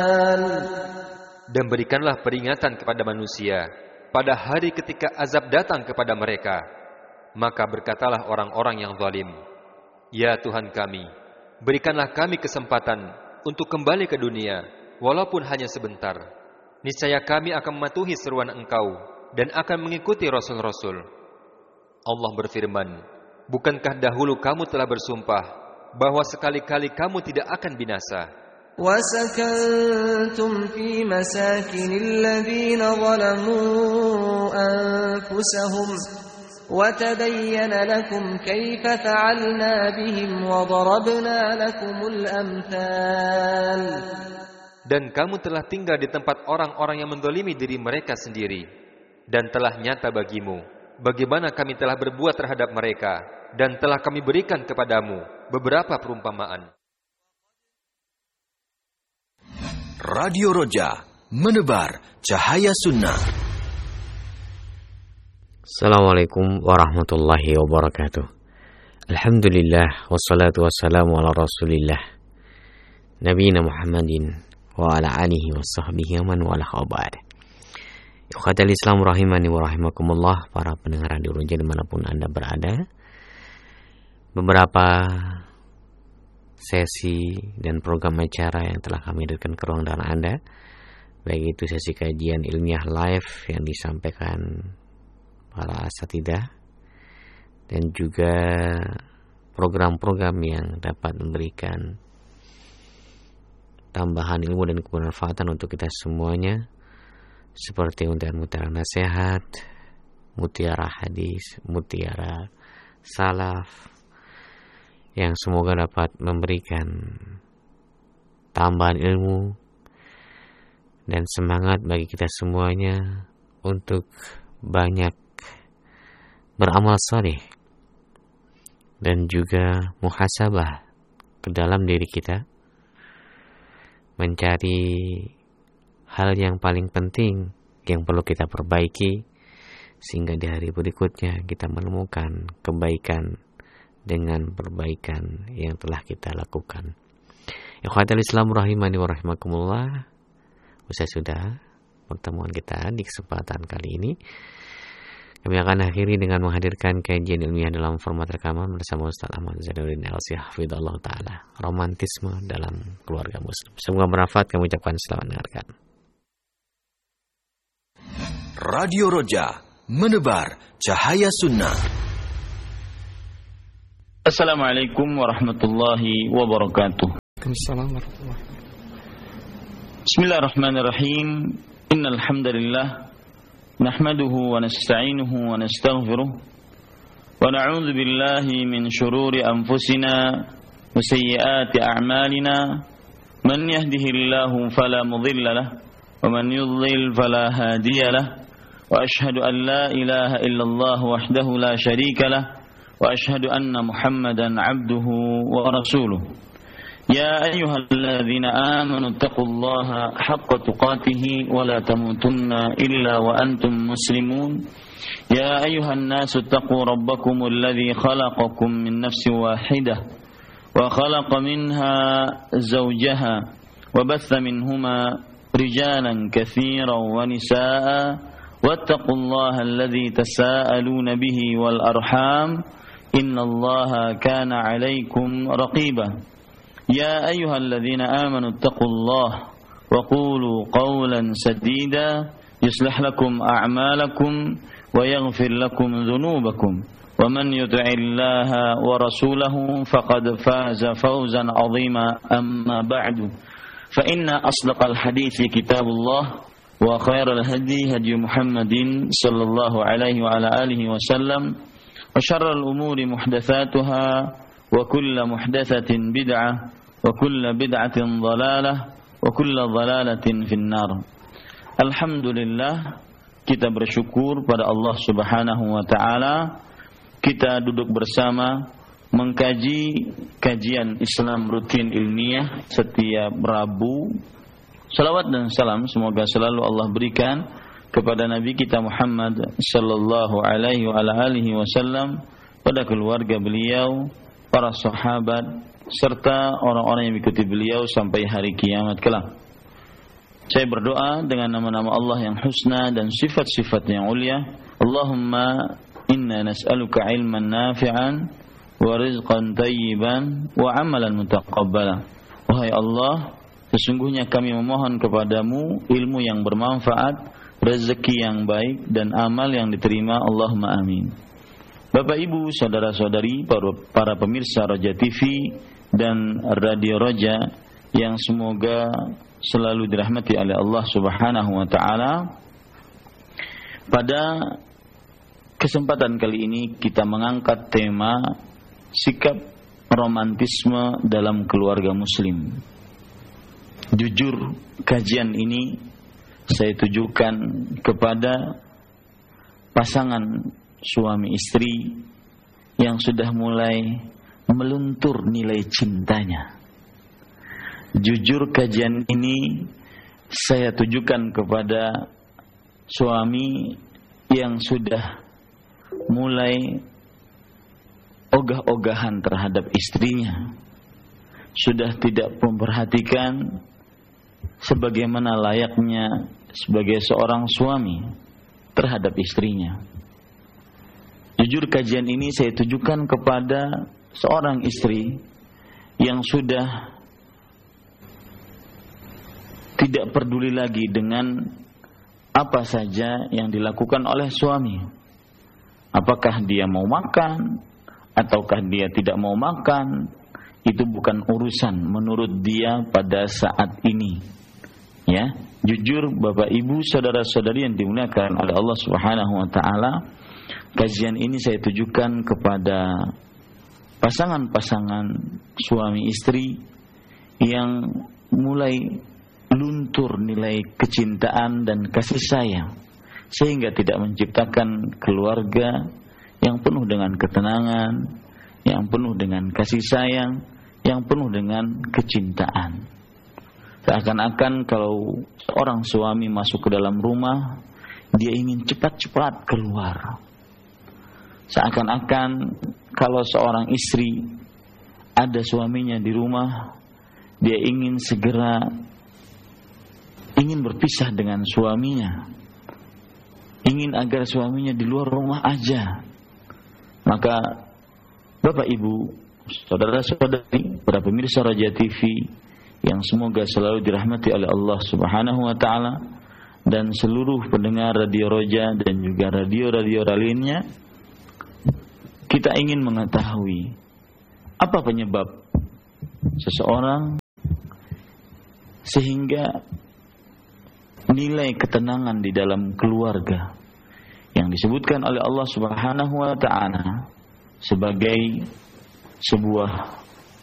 Dan berikanlah peringatan kepada manusia pada hari ketika azab datang kepada mereka. Maka berkatalah orang-orang yang zalim, "Ya Tuhan kami, berikanlah kami kesempatan untuk kembali ke dunia, walaupun hanya sebentar. Niscaya kami akan mematuhi seruan Engkau dan akan mengikuti Rasul-Rasul." Allah berfirman, "Bukankah dahulu kamu telah bersumpah bahwa sekali-kali kamu tidak akan binasa? وَسَكَنْتُمْ فِي مَسَاكِنِ الَّذِينَ ظَلَمُوا أَنفُسَهُمْ وَتَبَيَّنَ لَكُمْ كَيْفَ فَعَلْنَا بِهِمْ وَضَرَبْنَا لَكُمُ الْأَمْثَالَ. Dan kamu telah tinggal di tempat orang-orang yang menzalimi diri mereka sendiri, dan telah nyata bagimu bagaimana kami telah berbuat terhadap mereka, dan telah kami berikan kepadamu beberapa perumpamaan." Radio Roja, menebar cahaya sunnah. Assalamualaikum warahmatullahi wabarakatuh. Alhamdulillah, wassalatu wassalamu ala rasulillah, nabiyina Muhammadin wa ala alihi wa sahbihi wa man walah abad. Ikhwatal Islam rahimani wa rahimakumullah, para pendengar Radio Roja dimanapun Anda berada. Beberapa sesi dan program acara yang telah kami hadirkan ke ruang dengar Anda, baik itu sesi kajian ilmiah live yang disampaikan para asatidzah, dan juga program-program yang dapat memberikan tambahan ilmu dan kebermanfaatan untuk kita semuanya, seperti mutiara nasihat, mutiara hadis, mutiara salaf, yang semoga dapat memberikan tambahan ilmu dan semangat bagi kita semuanya untuk banyak beramal saleh dan juga muhasabah ke dalam diri kita, mencari hal yang paling penting yang perlu kita perbaiki, sehingga di hari berikutnya kita menemukan kebaikan dengan perbaikan yang telah kita lakukan. Ikhwatal Islam rahimani wa rahimakumullah, usai sudah pertemuan kita di kesempatan kali ini, kami akan akhiri dengan menghadirkan kajian ilmiah dalam format rekaman bersama Ustaz Ahmad Zainuddin LC hafizallahu taala, romantisme dalam keluarga muslim. Semoga bermanfaat. Kami ucapkan selamat mendengarkan. Radio Roja, menebar cahaya sunnah. Assalamualaikum warahmatullahi wabarakatuh. Waalaikumsalam warahmatullahi wabarakatuh. Bismillahirrahmanirrahim. Innal hamdalillah nahmaduhu wa nasta'inuhu wa nastaghfiruh wa na'udzu billahi min shururi anfusina wa sayyiati a'malina. Man yahdihillahu fala mudilla lahu wa man yudlil fala hadiya lahu. Wa ashhadu an la ilaha illallah wahdahu la syarika lahu وأشهد أن محمدا عبده ورسوله. يا أيها الذين آمنوا اتقوا الله حق تقاته ولا تموتن إلا وأنتم مسلمون. يا أيها الناس اتقوا ربكم الذي خلقكم من نفس واحدة وخلق منها زوجها وبث منهما رجالا كثيرا ونساء واتقوا الله الذي تساءلون به والأرحام إن الله كان عليكم رقيبا. يا أيها الذين آمنوا اتقوا الله وقولوا قولا سديدا يصلح لكم أعمالكم ويغفر لكم ذنوبكم ومن يطع الله ورسوله فقد فاز فوزا عظيما. أما بعد فإن أصدق الحديث كتاب الله وخير الهدي هدي محمد صلى الله عليه وعلى آله وسلم وشر الأمور محدثاتها وكل محدثة بدعة وكل بدعة ضلالة وكل ضلالة في النار. Alhamdulillah, kita bersyukur pada Allah Subhanahu wa taala. Kita duduk bersama mengkaji kajian Islam rutin ilmiah setiap Rabu. Salawat dan salam semoga selalu Allah berikan kepada Nabi kita Muhammad sallallahu alaihi wa alihi wasallam, pada keluarga beliau, para sahabat, serta orang-orang yang mengikuti beliau sampai hari kiamat kelak. Saya berdoa dengan nama-nama Allah yang husna dan sifat-sifat yang ulia. Allahumma inna nas'aluka ilman nafi'an wa rizqan tayyiban wa amalan mutaqabbala. Wahai Allah, sesungguhnya kami memohon kepadamu ilmu yang bermanfaat, rezeki yang baik dan amal yang diterima. Allahumma amin. Bapak Ibu, saudara-saudari, para pemirsa Roja TV dan Radio Roja yang semoga selalu dirahmati oleh Allah Subhanahu wa taala. Pada kesempatan kali ini kita mengangkat tema sikap romantisme dalam keluarga muslim. Jujur, kajian ini saya tujukan kepada pasangan suami istri yang sudah mulai meluntur nilai cintanya. Jujur, kajian ini saya tujukan kepada suami yang sudah mulai ogah-ogahan terhadap istrinya, sudah tidak memperhatikan sebagaimana layaknya sebagai seorang suami terhadap istrinya. Jujur, kajian ini saya tujukan kepada seorang istri yang sudah tidak peduli lagi dengan apa saja yang dilakukan oleh suami. Apakah dia mau makan ataukah dia tidak mau makan, itu bukan urusan menurut dia pada saat ini. Ya, jujur Bapak Ibu, saudara-saudari yang dimuliakan oleh Allah Subhanahu wa taala, kajian ini saya tujukan kepada pasangan-pasangan suami istri yang mulai luntur nilai kecintaan dan kasih sayang, sehingga tidak menciptakan keluarga yang penuh dengan ketenangan, yang penuh dengan kasih sayang, yang penuh dengan kecintaan. Seakan-akan kalau seorang suami masuk ke dalam rumah, dia ingin cepat-cepat keluar. Seakan-akan kalau seorang istri ada suaminya di rumah, dia ingin berpisah dengan suaminya, ingin agar suaminya di luar rumah aja. Maka Bapak Ibu, saudara-saudari, para pemirsa Roja TV yang semoga selalu dirahmati oleh Allah Subhanahu wa taala, dan seluruh pendengar Radio Roja dan juga radio-radio lainnya, kita ingin mengetahui apa penyebab seseorang sehingga nilai ketenangan di dalam keluarga yang disebutkan oleh Allah Subhanahu wa taala sebagai sebuah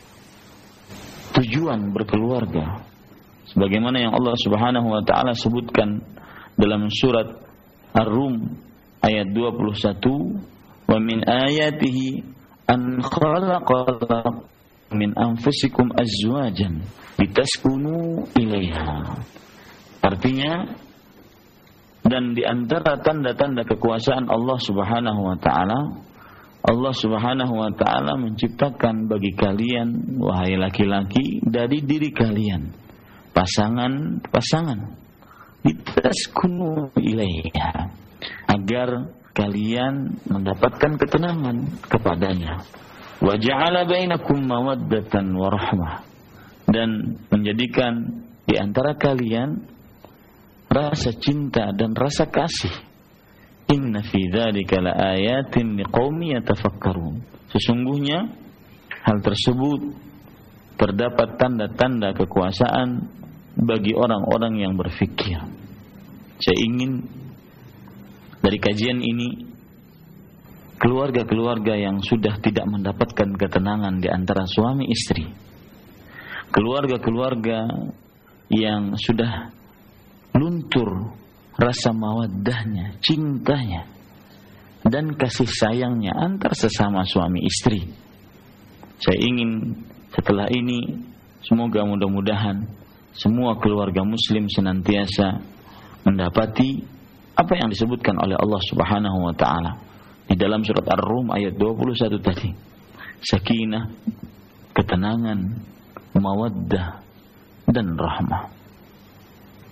tujuan berkeluarga, sebagaimana yang Allah Subhanahu wa taala sebutkan dalam surat Ar-Rum ayat 21, wa min ayatihi an khalaqa min anfusikum azwajan litaskunu ilaiha. Artinya, dan di antara tanda-tanda kekuasaan Allah Subhanahu wa taala, Allah Subhanahu wa taala menciptakan bagi kalian, wahai laki-laki, dari diri kalian pasangan-pasangan, litaskunu ilaiha, agar kalian mendapatkan ketenangan kepadanya. Wa ja'ala bainakum mawaddatan wa rahmah, dan menjadikan di antara kalian rasa cinta dan rasa kasih. Inna fi dzalika laayatin liqaumin yatafakkarun. Sesungguhnya hal tersebut terdapat tanda-tanda kekuasaan bagi orang-orang yang berfikir. Saya ingin dari kajian ini, keluarga-keluarga yang sudah tidak mendapatkan ketenangan di antara suami istri, keluarga-keluarga yang sudah luntur rasa mawaddahnya, cintanya, dan kasih sayangnya antar sesama suami istri. Saya ingin setelah ini, semoga mudah-mudahan semua keluarga muslim senantiasa mendapati apa yang disebutkan oleh Allah Subhanahu wa taala di dalam surat Ar-Rum ayat 21 tadi. Sakinah, ketenangan, mawaddah, dan rahmah.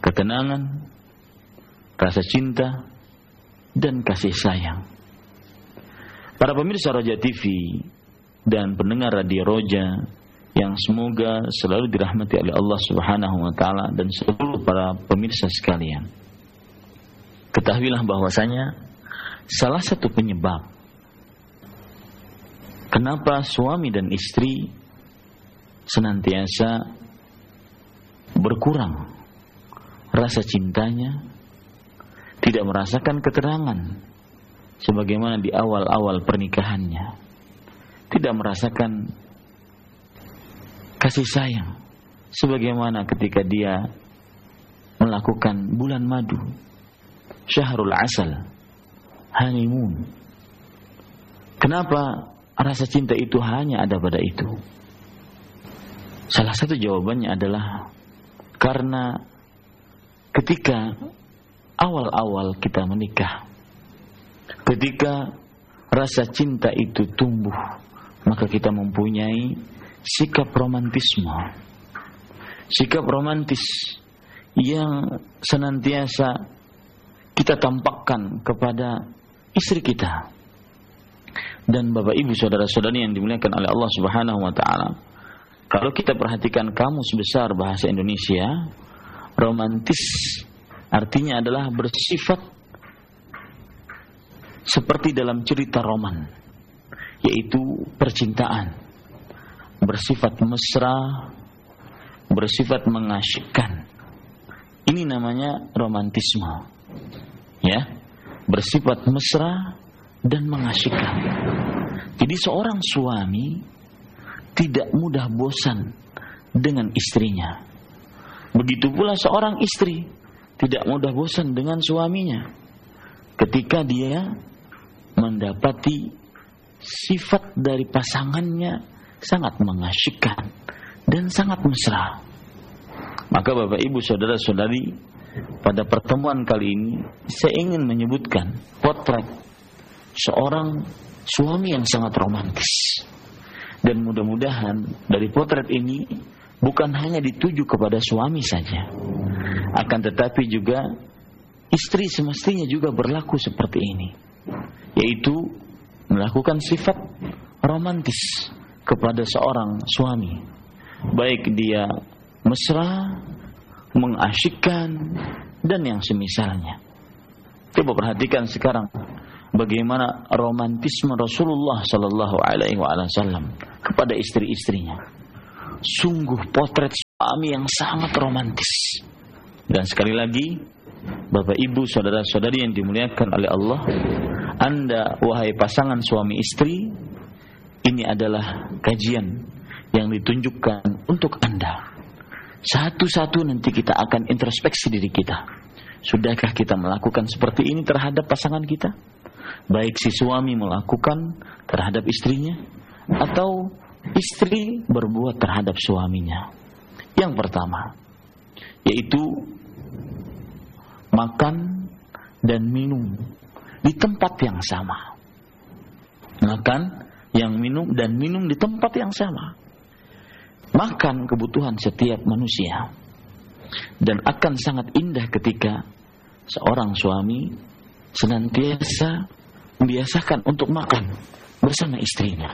ketenangan, rasa cinta, dan kasih sayang. Para pemirsa Roja TV dan pendengar Radio Roja yang semoga selalu dirahmati oleh Allah Subhanahu wa taala dan seluruh para pemirsa sekalian. Ketahuilah bahwasanya salah satu penyebab kenapa suami dan istri senantiasa berkurang rasa cintanya, tidak merasakan keterangan sebagaimana di awal-awal pernikahannya, tidak merasakan kasih sayang sebagaimana ketika dia melakukan bulan madu, syahrul asal, honeymoon. Kenapa rasa cinta itu hanya ada pada itu? Salah satu jawabannya adalah karena ketika awal-awal kita menikah, ketika rasa cinta itu tumbuh, maka kita mempunyai sikap romantisme, sikap romantis yang senantiasa kita tampakkan kepada istri kita. Dan Bapak Ibu saudara-saudari yang dimuliakan oleh Allah Subhanahu wa taala, kalau kita perhatikan kamus besar bahasa Indonesia, romantis artinya adalah bersifat seperti dalam cerita roman, yaitu percintaan, bersifat mesra, bersifat mengasyikkan. Ini namanya romantisme, ya, bersifat mesra dan mengasyikkan. Jadi seorang suami tidak mudah bosan dengan istrinya. Begitu pula seorang istri tidak mudah bosan dengan suaminya ketika dia mendapati sifat dari pasangannya sangat mengasyikkan dan sangat mesra. Maka Bapak Ibu saudara-saudari, pada pertemuan kali ini saya ingin menyebutkan potret seorang suami yang sangat romantis. Dan mudah-mudahan dari potret ini bukan hanya dituju kepada suami saja, akan tetapi juga istri semestinya juga berlaku seperti ini, yaitu melakukan sifat romantis kepada seorang suami, baik dia mesra, mengasyikkan, dan yang semisalnya. Coba perhatikan sekarang bagaimana romantisme Rasulullah Sallallahu Alaihi Wasallam kepada istri-istrinya. Sungguh potret suami yang sangat romantis. Dan sekali lagi, Bapak Ibu saudara-saudari yang dimuliakan oleh Allah, Anda wahai pasangan suami istri, ini adalah kajian yang ditunjukkan untuk Anda. Satu-satu nanti kita akan introspeksi diri kita. Sudahkah kita melakukan seperti ini terhadap pasangan kita? Baik si suami melakukan terhadap istrinya, atau istri berbuat terhadap suaminya. Yang pertama, yaitu makan dan minum di tempat yang sama. Makan yang minum dan minum di tempat yang sama. Makan kebutuhan setiap manusia. Dan akan sangat indah ketika seorang suami senantiasa membiasakan untuk makan bersama istrinya.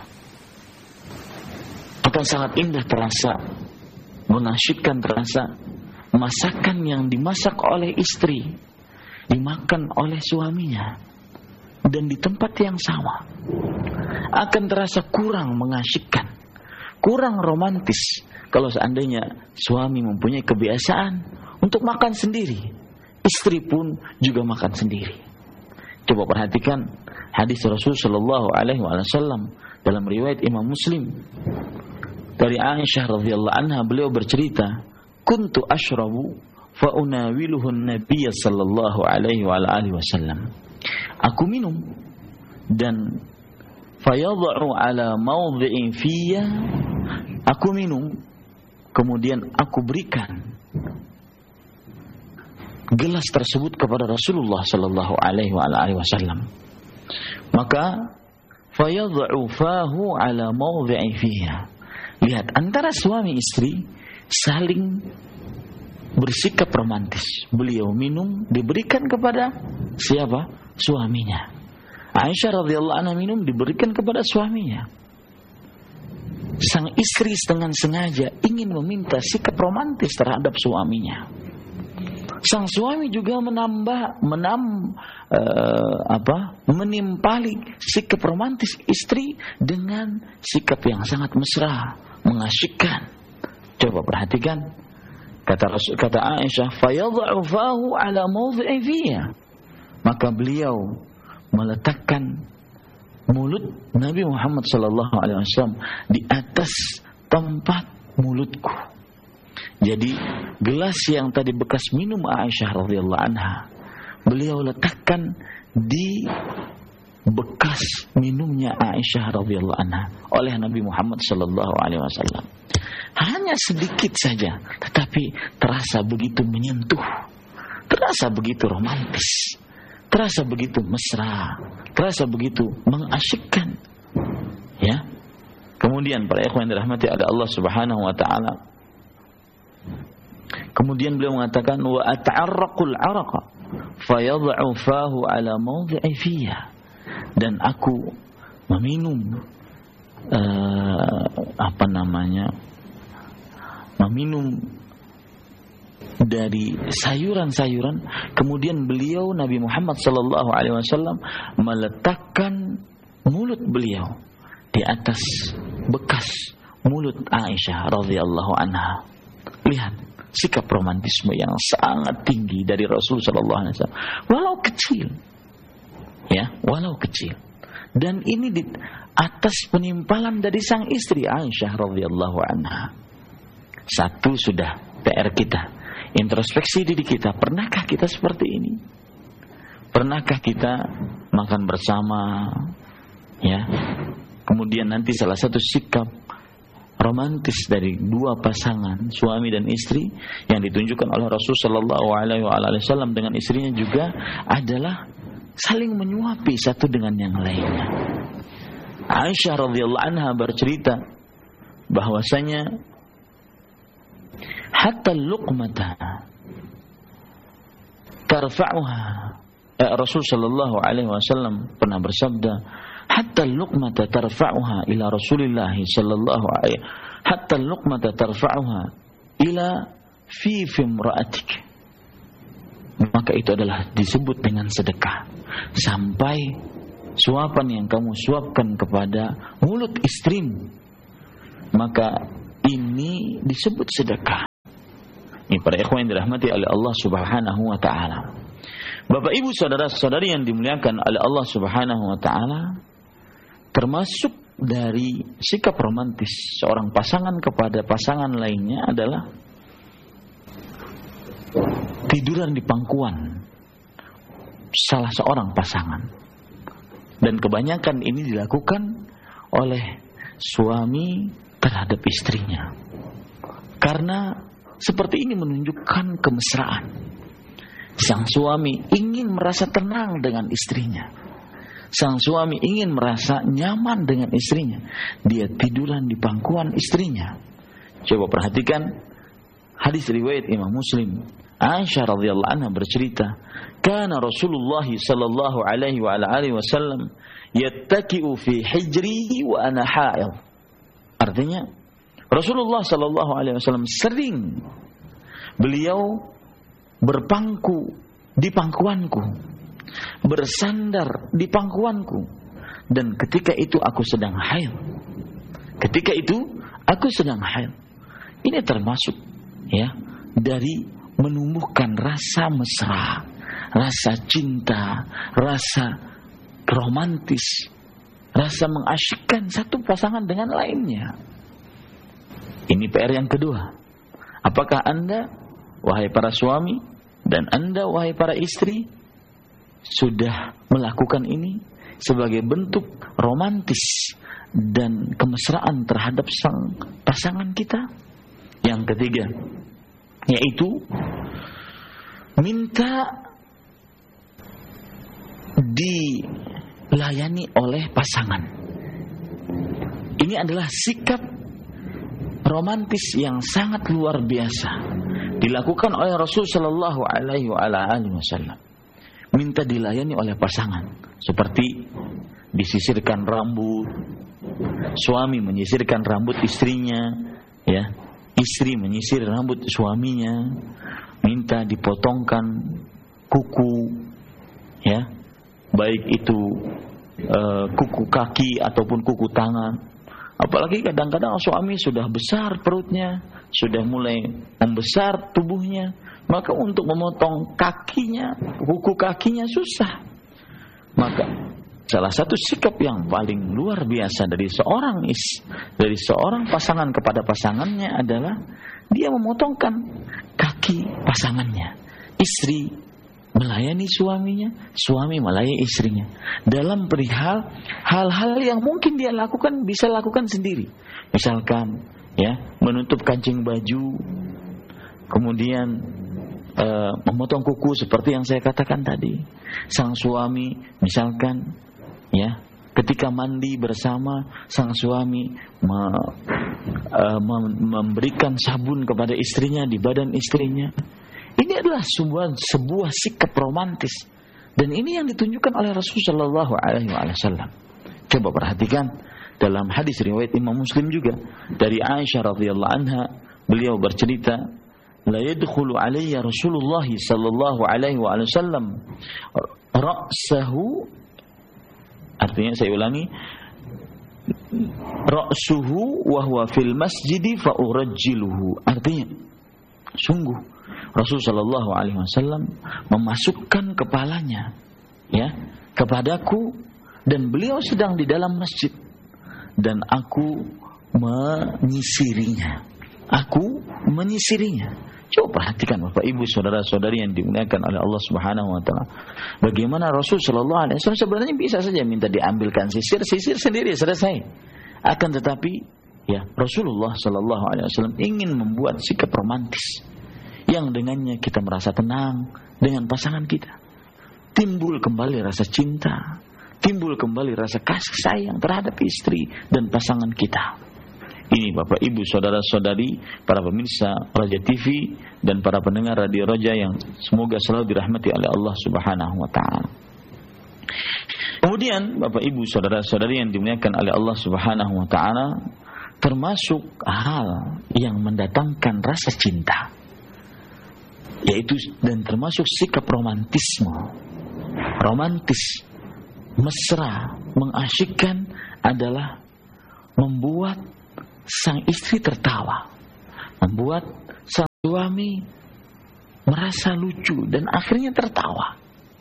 Akan sangat indah terasa, mengasyikkan terasa, masakan yang dimasak oleh istri dimakan oleh suaminya dan di tempat yang sama. Akan terasa kurang mengasyikkan, kurang romantis kalau seandainya suami mempunyai kebiasaan untuk makan sendiri, istri pun juga makan sendiri. Coba perhatikan hadis Rasul Sallallahu Alaihi Wasallam dalam riwayat Imam Muslim dari Aisyah radhiyallahu anha. Beliau bercerita, kuntu ashrabu fa unawiluhu an-nabiy sallallahu alaihi wasallam. Aku minum dan fayadhu ala mawdhi'in fiyya. Aku minum kemudian aku berikan gelas tersebut kepada Rasulullah sallallahu alaihi wasallam. Maka fayadhu fahu ala mawdhi'in fiyya. Lihat, antara suami istri saling bersikap romantis. Beliau minum diberikan kepada siapa? Suaminya. Aisyah radhiyallahu anha minum diberikan kepada suaminya. Sang istri dengan sengaja ingin meminta sikap romantis terhadap suaminya. Sang suami juga menimpali sikap romantis istri dengan sikap yang sangat mesra, mengasyikkan. Coba perhatikan kata Aisyah, fayadha'u fahu ala mawdhi'i fiha. Maka beliau meletakkan mulut Nabi Muhammad sallallahu alaihi wasallam di atas tempat mulutku. Jadi gelas yang tadi bekas minum Aisyah radhiyallahu anha, beliau letakkan di bekas minumnya Aisyah radhiyallahu anha oleh Nabi Muhammad sallallahu alaihi wasallam. Hanya sedikit saja, tetapi terasa begitu menyentuh, terasa begitu romantis, terasa begitu mesra, terasa begitu mengasyikkan. Ya. Kemudian para ikhwan yang dirahmati oleh Allah Subhanahu wa taala, kemudian beliau mengatakan wa ata'arraqul 'araqa fayad'u fahu 'ala mawdhi'i fiha, dan aku meminum meminum dari sayuran-sayuran. Kemudian beliau Nabi Muhammad sallallahu alaihi wasallam meletakkan mulut beliau di atas bekas mulut Aisyah radhiyallahu anha. Lihat sikap romantisme yang sangat tinggi dari Rasul sallallahu alaihi wasallam, walau kecil. Ya, walau kecil. Dan ini di atas penimpalan dari sang istri Aisyah radhiyallahu anha. Satu sudah PR kita, introspeksi diri kita. Pernahkah kita seperti ini? Pernahkah kita makan bersama? Ya. Kemudian nanti salah satu sikap romantis dari dua pasangan suami dan istri yang ditunjukkan oleh Rasul sallallahu alaihi wasallam dengan istrinya juga adalah saling menyuapi satu dengan yang lainnya. Aisyah radhiyallahu anha bercerita bahwasanya hatta luqmata tarfa'uha, Rasul sallallahu alaihi wasallam pernah bersabda, hatta luqmata tarfa'uha ila Rasulillah sallallahu alaihi, hatta luqmata tarfa'uha ila fi imra'atik. Maka itu adalah disebut dengan sedekah, sampai suapan yang kamu suapkan kepada mulut istrimu, maka ini disebut sedekah. Ini para ikhwan yang dirahmati oleh Allah Subhanahu wa taala. Bapak Ibu saudara-saudari yang dimuliakan oleh Allah Subhanahu wa taala, termasuk dari sikap romantis seorang pasangan kepada pasangan lainnya adalah tiduran di pangkuan salah seorang pasangan. Dan kebanyakan ini dilakukan oleh suami terhadap istrinya, karena seperti ini menunjukkan kemesraan. Sang suami ingin merasa tenang dengan istrinya, sang suami ingin merasa nyaman dengan istrinya, dia tiduran di pangkuan istrinya. Coba perhatikan hadis riwayat Imam Muslim. Aisyah radhiyallahu anha bercerita, kana Rasulullah sallallahu alaihi wa alihi wasallam yattaki'u fi hijri wa ana ha'il. Artinya Rasulullah sallallahu alaihi wasallam sering beliau berpangku di pangkuanku, bersandar di pangkuanku, dan ketika itu aku sedang haid. Ketika itu aku sedang haid. Ini termasuk ya dari menumbuhkan rasa mesra, rasa cinta, rasa romantis, rasa mengasyikkan satu pasangan dengan lainnya. Ini PR yang kedua. Apakah Anda, wahai para suami, dan Anda, wahai para istri, sudah melakukan ini sebagai bentuk romantis dan kemesraan terhadap sang pasangan kita? Yang ketiga, yaitu minta dilayani oleh pasangan. Ini adalah sikap romantis yang sangat luar biasa. dilakukan oleh Rasul sallallahu alaihi wasallam. Minta dilayani oleh pasangan, seperti disisirkan rambut, suami menyisirkan rambut istrinya, ya, istri menyisir rambut suaminya, minta dipotongkan kuku, ya, baik itu kuku kaki ataupun kuku tangan. Apalagi kadang-kadang suami sudah besar perutnya, sudah mulai membesar tubuhnya, maka untuk memotong kakinya, kuku kakinya susah. Maka salah satu sikap yang paling luar biasa dari seorang pasangan kepada pasangannya adalah dia memotongkan kaki pasangannya. Istri melayani suaminya, suami melayani istrinya dalam perihal hal-hal yang mungkin dia lakukan, bisa lakukan sendiri. Misalkan, ya, menutup kancing baju, kemudian memotong kuku seperti yang saya katakan tadi. Sang suami misalkan, ya, ketika mandi bersama, sang suami memberikan sabun kepada istrinya di badan istrinya. Ini adalah sebuah sikap romantis, dan ini yang ditunjukkan oleh Rasulullah sallallahu alaihi wasallam. Coba perhatikan dalam hadis riwayat Imam Muslim juga dari Aisyah radhiyallahu anha, beliau bercerita, la yadkhulu alayya Rasulullah sallallahu alaihi wasallam ra'sahu, artinya saya ulangi, ra'suhu wa huwa fil masjid fa urajjiluhu, artinya sungguh Rasul sallallahu alaihi wasallam memasukkan kepalanya, ya, kepadaku, dan beliau sedang di dalam masjid dan aku menyisirinya. Coba perhatikan Bapak Ibu saudara-saudari yang dimuliakan oleh Allah Subhanahu wa taala. Bagaimana Rasul sallallahu alaihi wasallam sebenarnya bisa saja minta diambilkan sisir sendiri, selesai. Akan tetapi, ya, Rasulullah sallallahu alaihi wasallam ingin membuat sikap romantis yang dengannya kita merasa tenang dengan pasangan kita. Timbul kembali rasa cinta, timbul kembali rasa kasih sayang terhadap istri dan pasangan kita. Ini Bapak Ibu saudara-saudari, para pemirsa Raja TV dan para pendengar Radio Raja yang semoga selalu dirahmati oleh Allah Subhanahu wa taala. Kemudian Bapak Ibu saudara-saudari yang dimuliakan oleh Allah Subhanahu wa taala, termasuk hal yang mendatangkan rasa cinta, yaitu dan termasuk sikap romantis, mesra, mengasyikkan adalah membuat sang istri tertawa, membuat sang suami merasa lucu dan akhirnya tertawa.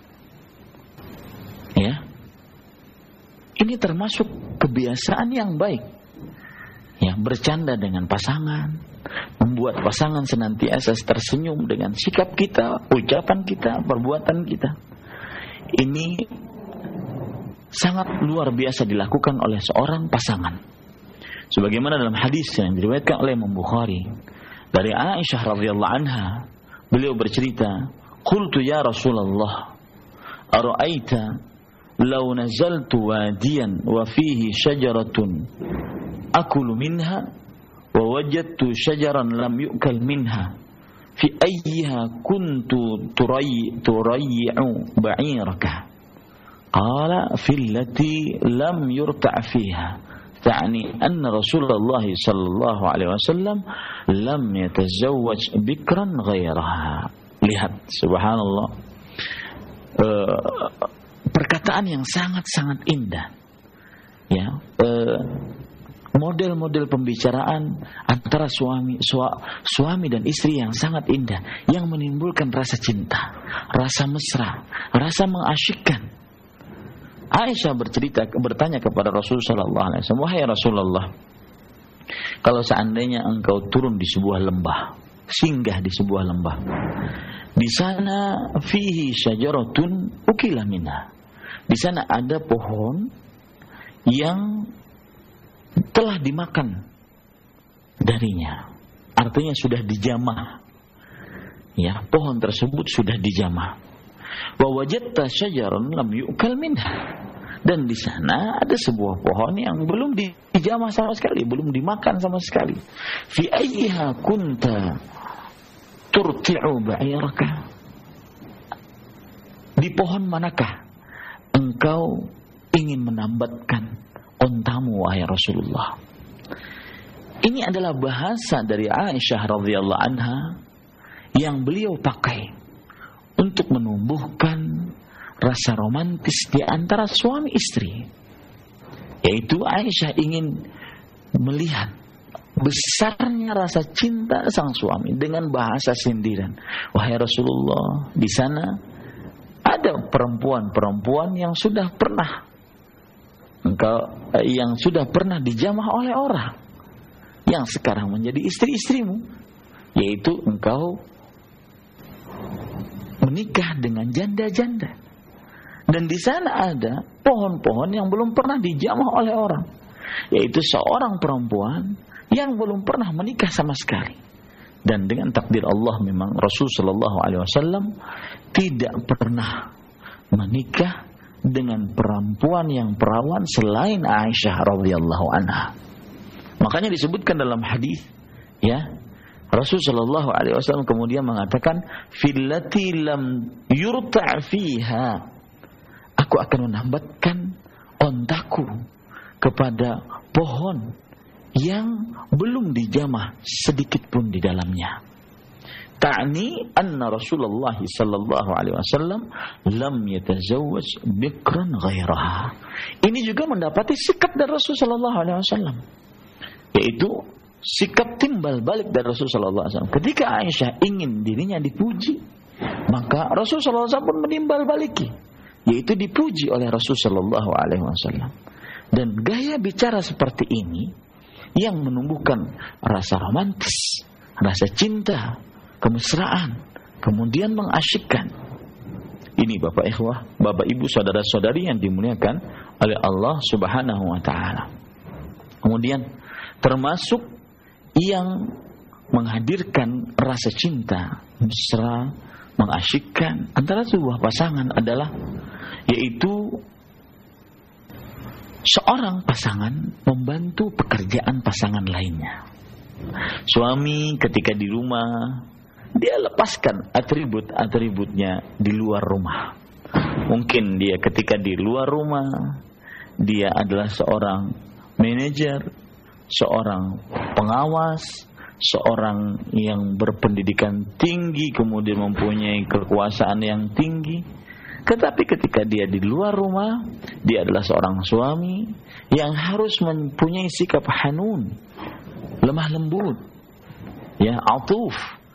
Ya, ini termasuk kebiasaan yang baik, ya, bercanda dengan pasangan, membuat pasangan senantiasa tersenyum dengan sikap kita, ucapan kita, perbuatan kita. Ini sangat luar biasa dilakukan oleh seorang pasangan. Sebagaimana dalam hadis yang diriwayatkan oleh Imam Bukhari dari Aisyah radhiyallahu anha, beliau bercerita, "Qultu ya Rasulullah, ara'aita law nazaltu wadiyan wa fihi syajaratun akulu minha wa wajadtu syajaran lam yu'kal minha fi ayyiha kuntu turayyi'u ba'iraka." Qala fillati lam yurta' fiha, ta'ni anna Rasulullah sallallahu alaihi wasallam lam yatazawwaj bikran ghairaha. Lihat, subhanallah, perkataan yang sangat-sangat indah, ya, model-model pembicaraan antara suami dan istri yang sangat indah, yang menimbulkan rasa cinta, rasa mesra, rasa mengasyikkan. Aisyah bertanya kepada Rasulullah sallallahu alaihi wasallam, "Wahai Rasulullah, kalau seandainya engkau turun di sebuah lembah, singgah di sebuah lembah, di sana fihi syajaratun ukila minha, di sana ada pohon yang telah dimakan darinya, artinya sudah dijamah, ya, pohon tersebut sudah dijamah. Wa wajadta syajaran lam yu'kal minha, dan di sana ada sebuah pohon yang belum dijamah sama sekali, belum dimakan sama sekali. Fi ayyiha kunta turti'u ba'iraka? Di pohon manakah engkau ingin menambatkan ontamu, wahai Rasulullah? Ini adalah bahasa dari Aisyah radhiyallahu anha yang beliau pakai untuk menumbuhkan rasa romantis di antara suami istri. Yaitu Aisyah ingin melihat besarnya rasa cinta sang suami dengan bahasa sindiran. Wahai Rasulullah, di sana ada perempuan-perempuan yang sudah pernah dijamah oleh orang yang sekarang menjadi istri-istrimu, yaitu engkau menikah dengan janda-janda. Dan di sana ada pohon-pohon yang belum pernah dijamah oleh orang, yaitu seorang perempuan yang belum pernah menikah sama sekali. Dan dengan takdir Allah memang Rasulullah SAW tidak pernah menikah dengan perempuan yang perawan selain Aisyah radhiyallahu anha. Makanya disebutkan dalam hadis, ya, Rasulullah SAW kemudian mengatakan, "Fillati lam yurta' fiha." Aku akan menambatkan ontaku kepada pohon yang belum dijamah sedikit pun di dalamnya. Ta'ni anna Rasulullah sallallahu alaihi wasallam lam yatazawwaj bikran ghairaha. Ini juga mendapati sikap dari Rasul sallallahu alaihi wasallam, yaitu sikap timbal balik dari Rasul sallallahu alaihi wasallam. Ketika Aisyah ingin dirinya dipuji, maka Rasul sallallahu alaihi wasallam pun menimbal baliki, yaitu dipuji oleh Rasul sallallahu alaihi wasallam. Dan gaya bicara seperti ini yang menumbuhkan rasa romantis, rasa cinta, kemesraan, kemudian mengasyikkan. Ini Bapak ikhwah, Bapak Ibu, saudara-saudari yang dimuliakan oleh Allah Subhanahu wa taala. Kemudian termasuk yang menghadirkan rasa cinta, mesra, mengasyikkan antara sebuah pasangan adalah yaitu seorang pasangan membantu pekerjaan pasangan lainnya. Suami ketika di rumah, dia lepaskan atribut-atributnya di luar rumah. Mungkin dia ketika di luar rumah, dia adalah seorang manajer, seorang pengawas, seorang yang berpendidikan tinggi, kemudian mempunyai kekuasaan yang tinggi. Tetapi ketika dia di luar rumah, dia adalah seorang suami yang harus mempunyai sikap hanun, lemah lembut, ya, atuf,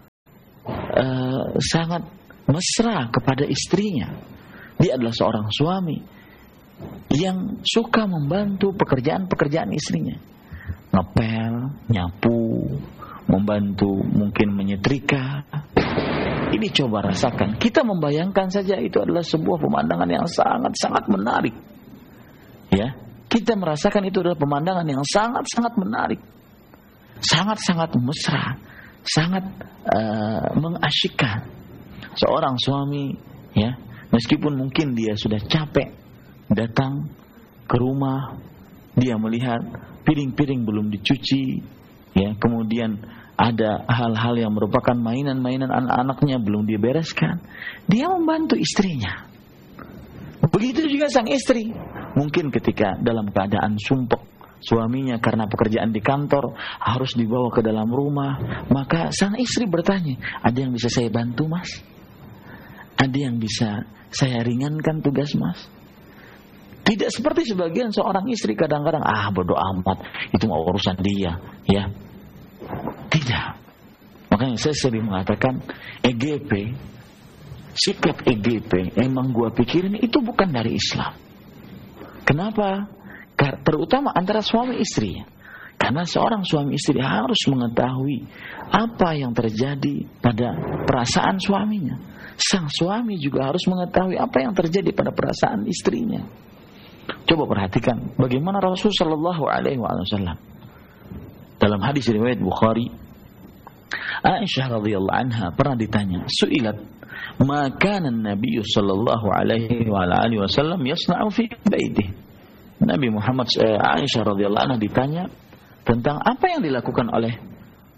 sangat mesra kepada istrinya. Dia adalah seorang suami yang suka membantu pekerjaan-pekerjaan istrinya, ngepel, nyapu, membantu mungkin menyetrika. Ini coba rasakan. Kita membayangkan saja itu adalah sebuah pemandangan yang sangat-sangat menarik. Ya, kita merasakan itu adalah pemandangan yang sangat-sangat menarik, sangat-sangat mesra, sangat mengasyikkan. Seorang suami, ya, meskipun mungkin dia sudah capek datang ke rumah, dia melihat piring-piring belum dicuci, ya, kemudian ada hal-hal yang merupakan mainan-mainan anak-anaknya belum dibereskan, dia membantu istrinya. Begitu juga sang istri, mungkin ketika dalam keadaan sumpek suaminya karena pekerjaan di kantor harus dibawa ke dalam rumah, maka sang istri bertanya, ada yang bisa saya bantu mas? Ada yang bisa saya ringankan tugas mas? Tidak seperti sebagian seorang istri kadang-kadang, bodo amat, itu mau urusan dia, ya. Tidak. Makanya saya sering mengatakan EGP, sikap EGP, emang gua pikirin itu bukan dari Islam. Kenapa? Terutama antara suami istri. Karena seorang suami istri harus mengetahui apa yang terjadi pada perasaan suaminya. Sang suami juga harus mengetahui apa yang terjadi pada perasaan istrinya. Coba perhatikan bagaimana Rasulullah Shallallahu Alaihi Wasallam dalam hadis riwayat Bukhari, Aisyah radhiyallahu anha pernah ditanya, su'ilat ma kana an-nabiy sallallahu alaihi wa alihi wasallam yasna'u fi baitihi. Nabi Muhammad, Aisyah radhiyallahu anha ditanya tentang apa yang dilakukan oleh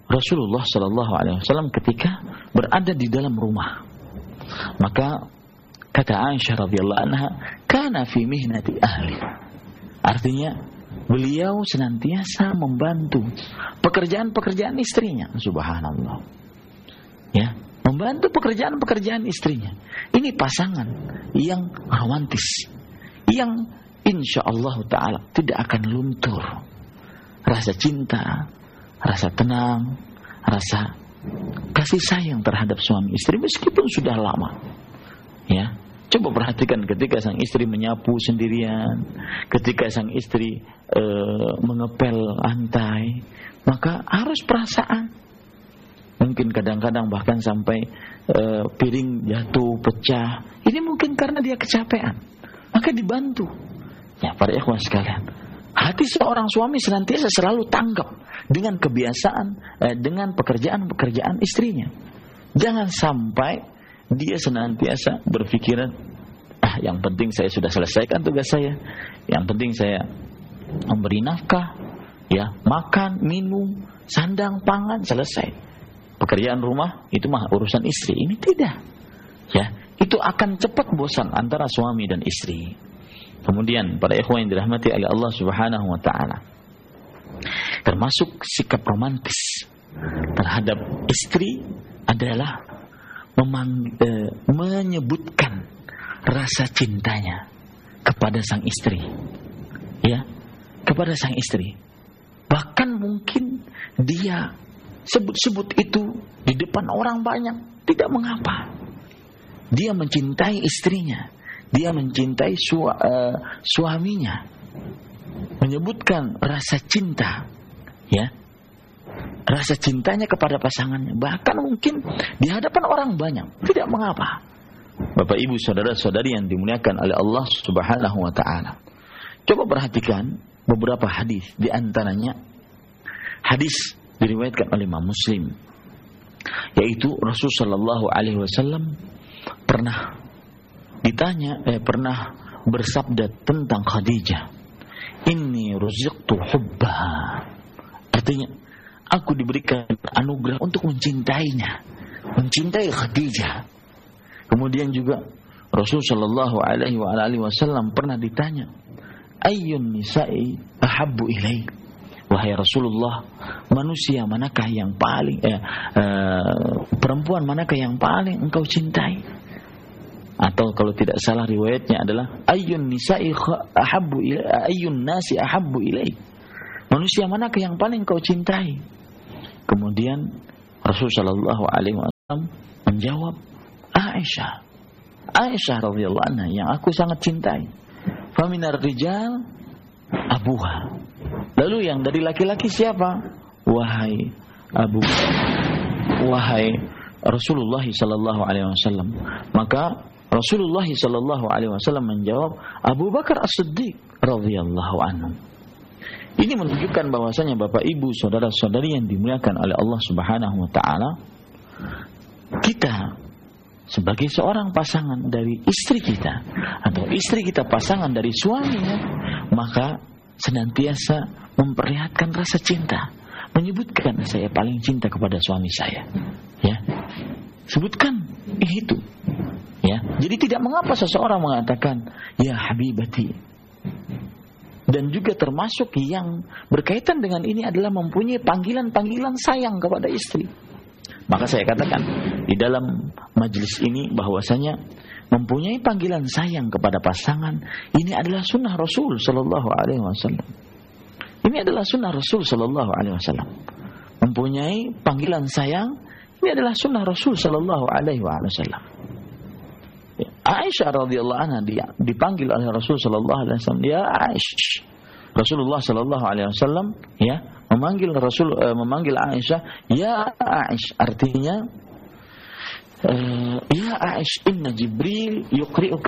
Rasulullah sallallahu alaihi wasallam ketika berada di dalam rumah. Maka kata Aisyah radhiyallahu anha, kana fi mihnati ahli. Artinya beliau senantiasa membantu pekerjaan-pekerjaan istrinya. Subhanallah. Ya, membantu pekerjaan-pekerjaan istrinya. Ini pasangan yang romantis, yang insyaallah taala tidak akan luntur rasa cinta, rasa tenang, rasa kasih sayang terhadap suami istri meskipun sudah lama. Ya, coba perhatikan ketika sang istri menyapu sendirian, ketika sang istri mengepel lantai, maka harus perasaan. Mungkin kadang-kadang bahkan sampai piring jatuh, pecah. Ini mungkin karena dia kecapean, maka dibantu. Ya, para ikhwan sekalian, hati seorang suami senantiasa selalu tanggap dengan kebiasaan, dengan pekerjaan-pekerjaan istrinya. Jangan sampai dia senantiasa berpikiran, yang penting saya sudah selesaikan tugas saya, yang penting saya memberi nafkah, ya, makan, minum, sandang, pangan, selesai. Pekerjaan rumah itu mah urusan istri. Ini tidak. Ya, itu akan cepat bosan antara suami dan istri. Kemudian para ikhwan yang dirahmati oleh Allah Subhanahu wa taala, termasuk sikap romantis terhadap istri adalah menyebutkan rasa cintanya kepada sang istri. Ya, kepada sang istri. Bahkan mungkin dia sebut-sebut itu di depan orang banyak, tidak mengapa. Dia mencintai istrinya, dia mencintai suaminya, menyebutkan rasa cinta, ya, rasa cintanya kepada pasangannya, bahkan mungkin di hadapan orang banyak, tidak mengapa. Bapak ibu saudara-saudari yang dimuliakan oleh Allah Subhanahu wa taala, coba perhatikan beberapa hadis, di antaranya hadis diriwayatkan oleh Imam Muslim, yaitu Rasul sallallahu alaihi wasallam pernah bersabda tentang Khadijah, inni ruziqtu hubbaha. Artinya, aku diberikan anugerah untuk mencintainya, mencintai Khadijah. Kemudian juga Rasul sallallahu alaihi wasallam pernah ditanya, ayyun nisa'i ahabbu ilaik? Wahai Rasulullah, manusia manakah yang paling perempuan manakah yang paling engkau cintai? Atau kalau tidak salah riwayatnya adalah ayyun nisa'i ahabbu ilaik, ayyun nasi ahabbu ilaik? Manusia manakah yang paling engkau cintai? Kemudian Rasul sallallahu alaihi wasallam menjawab, Aisyah radhiyallahu anha yang aku sangat cintai. Faminar rijal abuha. Lalu yang dari laki-laki siapa? Wahai Rasulullah sallallahu alaihi wasallam. Maka Rasulullah sallallahu alaihi wasallam menjawab, Abu Bakar As-Siddiq radhiyallahu anhu. Ini menunjukkan bahwasanya Bapak Ibu, saudara-saudari yang dimuliakan oleh Allah Subhanahu wa taala, kita sebagai seorang pasangan dari istri kita, atau istri kita pasangan dari suaminya, maka senantiasa memperlihatkan rasa cinta, menyebutkan saya paling cinta kepada suami saya, ya, sebutkan itu, ya. Jadi tidak mengapa seseorang mengatakan ya habibati. Dan juga termasuk yang berkaitan dengan ini adalah mempunyai panggilan-panggilan sayang kepada istri. Maka saya katakan di dalam majelis ini bahwasanya mempunyai panggilan sayang kepada pasangan ini adalah sunnah Rasul sallallahu alaihi wasallam. Ini adalah sunnah Rasul sallallahu alaihi wasallam. Mempunyai panggilan sayang ini adalah sunnah Rasul sallallahu alaihi wasallam. Aisyah radhiyallahu anha dipanggil oleh Rasul sallallahu alaihi wasallam, ya Aisyah. Rasulullah sallallahu alaihi wasallam ya memanggil Aisyah, ya Aisyah, artinya ya Aisyah, inna Jibril yukri'u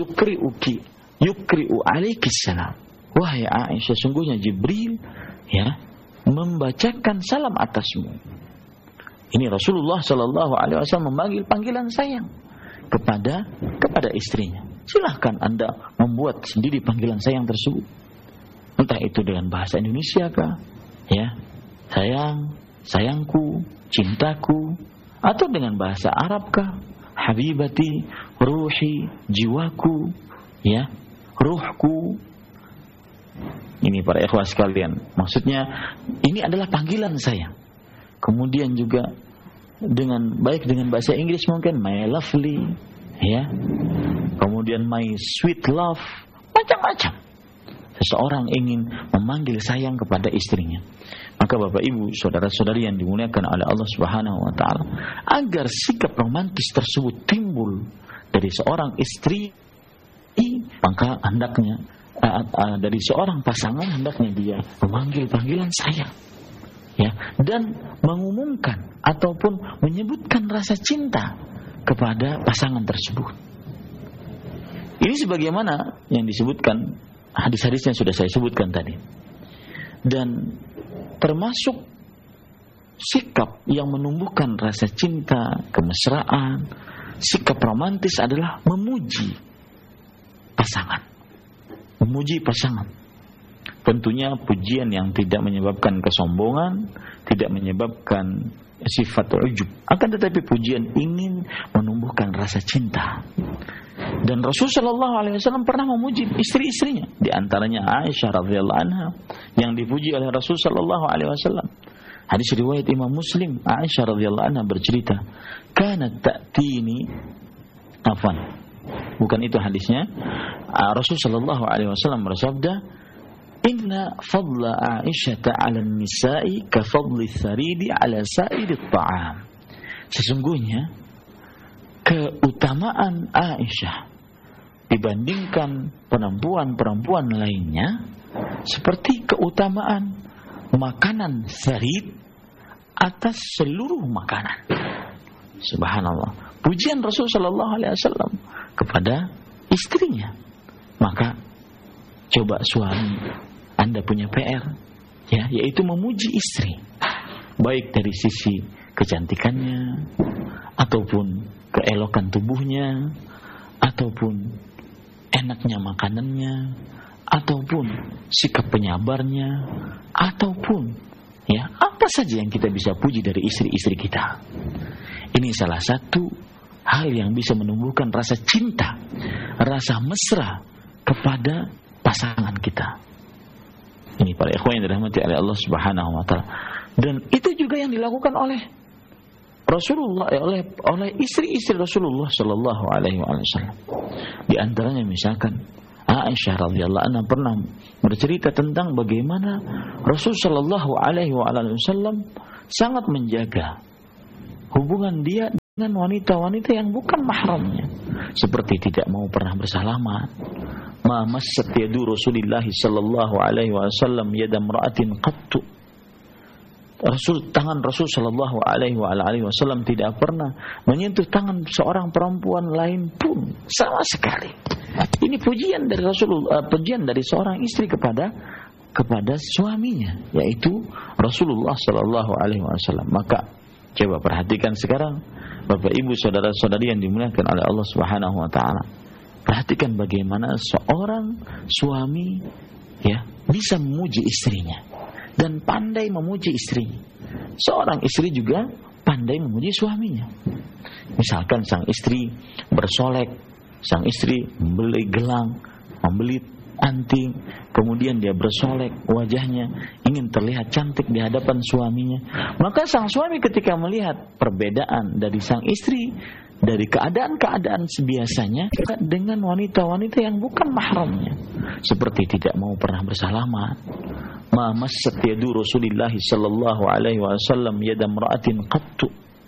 alaiki salam. Wahai Aisyah, sungguhnya Jibril ya membacakan salam atasmu. Ini Rasulullah sallallahu alaihi wasallam memanggil panggilan sayang kepada istrinya. Silahkan Anda membuat sendiri panggilan sayang tersebut. Entah itu dengan bahasa Indonesia kah, ya, sayang, sayangku, cintaku, atau dengan bahasa Arabkah, habibati, ruhi, jiwaku, ya, ruhku. Ini para ikhwah sekalian, maksudnya ini adalah panggilan saya. Kemudian juga dengan baik dengan bahasa Inggris mungkin my lovely, ya. Kemudian my sweet love, macam-macam. Seseorang ingin memanggil sayang kepada istrinya. Maka Bapak Ibu, saudara-saudari yang dimuliakan oleh Allah Subhanahu wa taala, agar sikap romantis tersebut timbul dari seorang istri, maka hendaknya dari seorang pasangan hendaknya dia memanggil panggilan sayang, ya, dan mengumumkan ataupun menyebutkan rasa cinta kepada pasangan tersebut. Ini sebagaimana yang disebutkan hadis-hadis yang sudah saya sebutkan tadi. Dan termasuk sikap yang menumbuhkan rasa cinta, kemesraan, sikap romantis adalah memuji pasangan. Memuji pasangan. Tentunya pujian yang tidak menyebabkan kesombongan, tidak menyebabkan sifat ujub, akan tetapi pujian ingin menumbuhkan rasa cinta. Dan Rasulullah SAW pernah memuji istri-istrinya, di antaranya Aisyah radhiyallahu anha yang dipuji oleh Rasulullah SAW. Hadis riwayat Imam Muslim, Aisyah radhiyallahu anha bercerita, "Kanat ta'tini," bukan itu hadisnya. Rasulullah SAW bersabda, "Inna fadla Aisyata 'ala an-nisa'i ka fadli tharidi 'ala sa'iri at-ta'am." Sesungguhnya keutamaan Aisyah dibandingkan perempuan-perempuan lainnya seperti keutamaan makanan sarid atas seluruh makanan. Subhanallah. Pujian Rasulullah SAW kepada istrinya. Maka coba suami, Anda punya PR, ya, yaitu memuji istri, baik dari sisi kecantikannya, ataupun keelokan tubuhnya, ataupun enaknya makanannya, ataupun sikap penyabarnya, ataupun ya apa saja yang kita bisa puji dari istri-istri kita. Ini salah satu hal yang bisa menumbuhkan rasa cinta, rasa mesra kepada pasangan kita. Ini para ikhwan yang dirahmati oleh Allah Subhanahu wa taala. Dan itu juga yang dilakukan oleh Rasulullah, oleh istri-istri Rasulullah sallallahu alaihi wasallam. Di antaranya misalkan Aisyah radhiyallahu anha pernah bercerita tentang bagaimana Rasul sallallahu alaihi wasallam sangat menjaga hubungan dia dengan wanita-wanita yang bukan mahramnya, seperti tidak mau pernah bersalaman. Ma massat yadu Rasulillah sallallahu alaihi wasallam yada imra'atin qattu. Tangan Rasul sallallahu alaihi wasallam tidak pernah menyentuh tangan seorang perempuan lain pun sama sekali. Ini pujian dari Rasulullah, pujian dari seorang istri kepada suaminya, yaitu Rasulullah sallallahu alaihi wasallam. Maka coba perhatikan sekarang, Bapak Ibu saudara-saudari yang dimuliakan oleh Allah Subhanahu wa taala. Perhatikan bagaimana seorang suami ya bisa memuji istrinya dan pandai memuji istrinya. Seorang istri juga pandai memuji suaminya. Misalkan sang istri bersolek, sang istri membeli gelang, membeli anting, kemudian dia bersolek wajahnya, ingin terlihat cantik di hadapan suaminya. Maka sang suami ketika melihat perbedaan dari sang istri dari keadaan-keadaan sebiasanya dengan wanita-wanita yang bukan mahramnya, seperti tidak mau pernah bersalaman. Ma massat yadu Rasulillah sallallahu alaihi wasallam yada imra'atin qattu.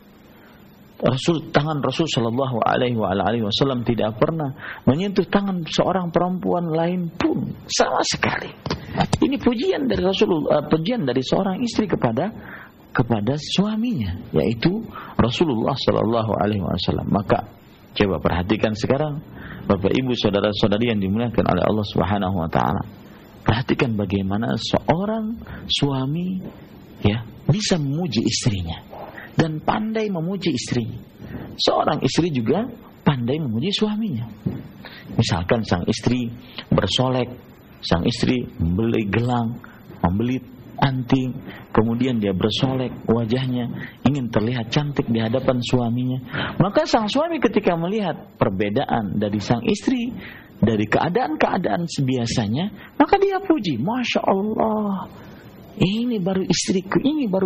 Tangan Rasul sallallahu alaihi wasallam tidak pernah menyentuh tangan seorang perempuan lain pun sama sekali. Ini pujian dari Rasulullah, pujian dari seorang istri kepada suaminya, yaitu Rasulullah sallallahu alaihi wasallam. Maka coba perhatikan sekarang, Bapak Ibu saudara-saudari yang dimuliakan oleh Allah Subhanahu wa taala. Perhatikan bagaimana seorang suami ya bisa memuji istrinya dan pandai memuji istrinya. Seorang istri juga pandai memuji suaminya. Misalkan sang istri bersolek, sang istri membeli gelang, membeli anting, kemudian dia bersolek wajahnya, ingin terlihat cantik di hadapan suaminya. Maka sang suami ketika melihat perbedaan dari sang istri, dari keadaan-keadaan sebiasanya, maka dia puji, Masya Allah, ini baru istriku, ini baru